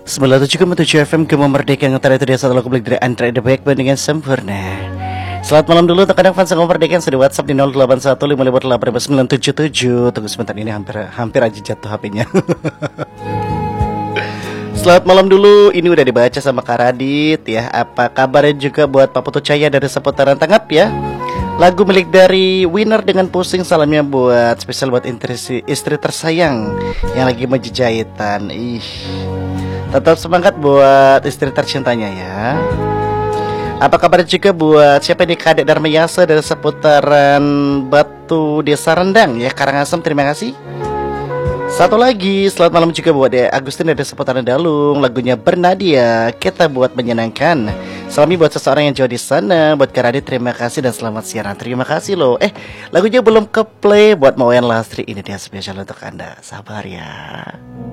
97,7 FM Gema Merdeka yang utara itu dia satu lagu balik dari Andre The Backbone dengan sempurna. Selamat malam dulu untuk kadang fans Gema Merdeka yang sudah di WhatsApp di 0815588977. Tunggu sebentar, ini hampir aja jatuh HP-nya. Selamat malam dulu, ini udah dibaca sama Kak Radit ya. Apa kabarnya juga buat Pak Putu Cahaya dari seputaran Tangap ya. Lagu milik dari Winner dengan Pusing, salamnya buat spesial buat istri tersayang yang lagi menjejahitan. Tetap semangat buat istri tercintanya ya. Apa kabar juga buat siapa ini, Kadek Darmayasa dari seputaran Batu Desa Rendang ya, Karangasem, terima kasih. Satu lagi, selamat malam juga buat Agustin dari seputaran Dalung. Lagunya Bernadia, kita buat menyenangkan. Salami buat seseorang yang jauh di sana. Buat Kak Radit, terima kasih dan selamat siaran. Terima kasih loh. Lagunya belum ke play buat Mawayan Lastri. Ini dia spesial untuk Anda. Sabar ya.